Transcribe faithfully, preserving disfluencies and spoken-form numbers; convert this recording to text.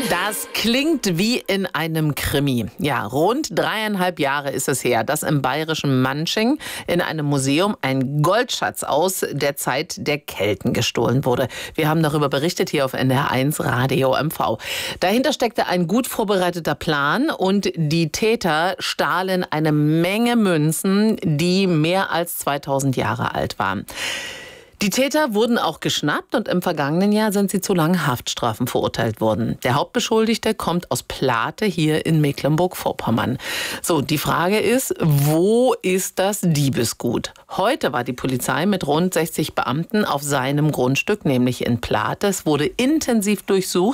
Das klingt wie in einem Krimi. Ja, rund dreieinhalb Jahre ist es her, dass im bayerischen Manching in einem Museum ein Goldschatz aus der Zeit der Kelten gestohlen wurde. Wir haben darüber berichtet hier auf N D R eins Radio M V. Dahinter steckte ein gut vorbereiteter Plan und die Täter stahlen eine Menge Münzen, die mehr als zweitausend Jahre alt waren. Die Täter wurden auch geschnappt und im vergangenen Jahr sind sie zu langen Haftstrafen verurteilt worden. Der Hauptbeschuldigte kommt aus Plate hier in Mecklenburg-Vorpommern. So, die Frage ist, wo ist das Diebesgut? Heute war die Polizei mit rund sechzig Beamten auf seinem Grundstück, nämlich in Plate. Es wurde intensiv durchsucht.